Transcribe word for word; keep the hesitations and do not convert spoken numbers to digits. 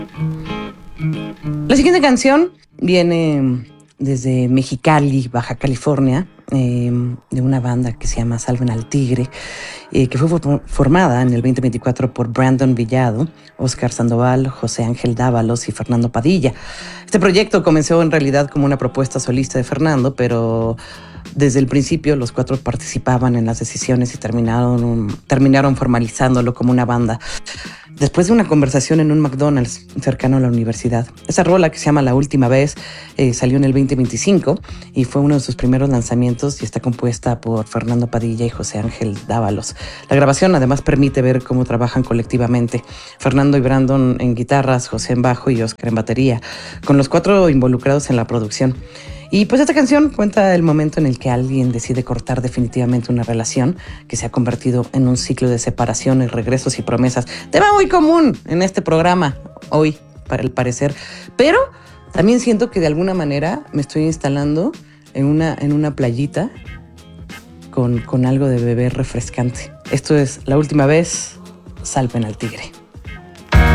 La siguiente canción viene desde Mexicali, Baja California, eh, de una banda que se llama Salven al Tigre, eh, que fue for- formada en el veinte veinticuatro por Brandon Villado, Oscar Sandoval, José Ángel Dávalos y Fernando Padilla. Este proyecto comenzó en realidad como una propuesta solista de Fernando, pero desde el principio los cuatro participaban en las decisiones y terminaron, terminaron formalizándolo como una banda después de una conversación en un McDonald's cercano a la universidad. Esa rola, que se llama La Última Vez, eh, salió en el veinte veinticinco y fue uno de sus primeros lanzamientos y está compuesta por Fernando Padilla y José Ángel Dávalos. La grabación además permite ver cómo trabajan colectivamente. Fernando y Brandon en guitarras, José en bajo y Oscar en batería, con los cuatro involucrados en la producción. Y pues esta canción cuenta el momento en el que alguien decide cortar definitivamente una relación que se ha convertido en un ciclo de separaciones, regresos y promesas. Tema muy común en este programa hoy, para el parecer. Pero también siento que de alguna manera me estoy instalando en una, en una playita con, con algo de beber refrescante. Esto es La Última Vez, Salven al Tigre.